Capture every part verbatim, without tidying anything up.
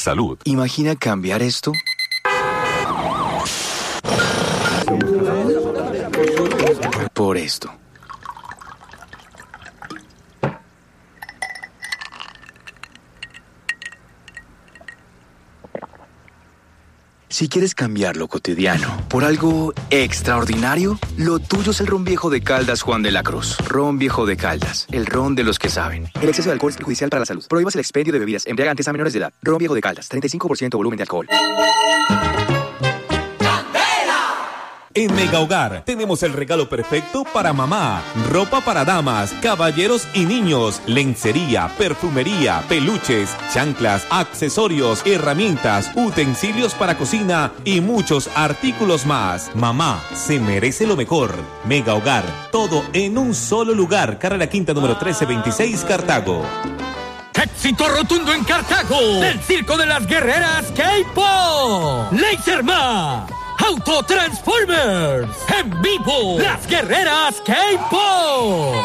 salud. Imagina cambiar esto por esto. Si quieres cambiar lo cotidiano por algo extraordinario, lo tuyo es el ron viejo de Caldas Juan de la Cruz. Ron viejo de Caldas, el ron de los que saben. El exceso de alcohol es perjudicial para la salud. Prohíbas el expendio de bebidas embriagantes a menores de edad. Ron viejo de Caldas, treinta y cinco por ciento volumen de alcohol. En Mega Hogar tenemos el regalo perfecto para mamá. Ropa para damas, caballeros y niños, lencería, perfumería, peluches, chanclas, accesorios, herramientas, utensilios para cocina y muchos artículos más. Mamá se merece lo mejor. Mega Hogar, todo en un solo lugar. Carrera Quinta número trece veintiséis, Cartago. ¡Éxito rotundo en Cartago! ¡Del Circo de las Guerreras K-Pop! ¡Laserma! ¡Autotransformers! ¡En vivo! ¡Las Guerreras K-Pop!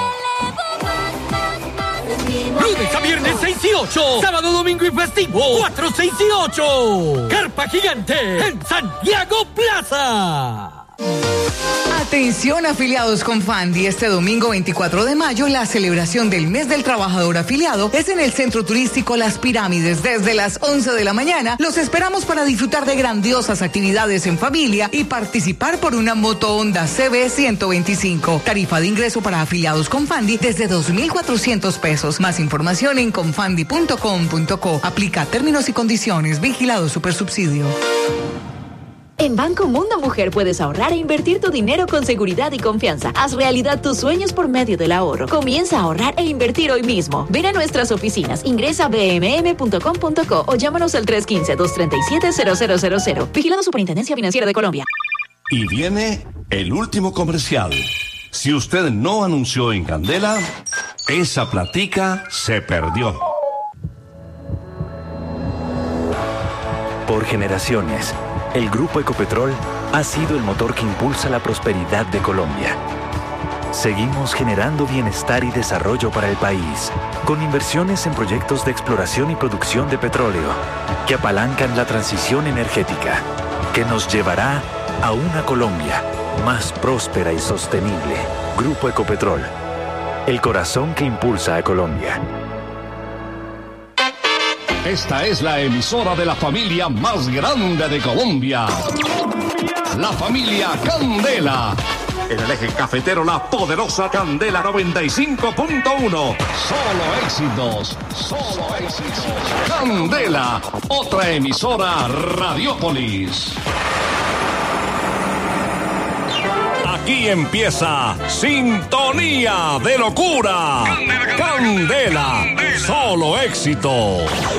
Lunes a viernes seis y ocho. Sábado, domingo y festivo cuatro, seis y ocho. Carpa Gigante en Santiago Plaza. Atención afiliados con Fandi, este domingo veinticuatro de mayo la celebración del mes del trabajador afiliado es en el Centro Turístico Las Pirámides desde las once de la mañana. Los esperamos para disfrutar de grandiosas actividades en familia y participar por una moto Honda C B ciento veinticinco. Tarifa de ingreso para afiliados con Fandi desde dos mil cuatrocientos pesos. Más información en confandi punto com punto co. Aplica términos y condiciones. Vigilado Supersubsidio. En Banco Mundo Mujer puedes ahorrar e invertir tu dinero con seguridad y confianza. Haz realidad tus sueños por medio del ahorro. Comienza a ahorrar e invertir hoy mismo. Ven a nuestras oficinas, ingresa a b m m punto com punto co o llámanos al tres uno cinco, dos tres siete, cero cero cero cero. Vigilado Superintendencia Financiera de Colombia. Y viene el último comercial. Si usted no anunció en Candela, esa platica se perdió. Por generaciones, el Grupo Ecopetrol ha sido el motor que impulsa la prosperidad de Colombia. Seguimos generando bienestar y desarrollo para el país, con inversiones en proyectos de exploración y producción de petróleo, que apalancan la transición energética, que nos llevará a una Colombia más próspera y sostenible. Grupo Ecopetrol, el corazón que impulsa a Colombia. Esta es la emisora de la familia más grande de Colombia. La familia Candela. En el eje cafetero, la poderosa Candela noventa y cinco punto uno. Solo éxitos, solo éxitos. Candela, otra emisora Radiópolis. Aquí empieza Sintonía de Locura. Candela, Candela. Solo éxito.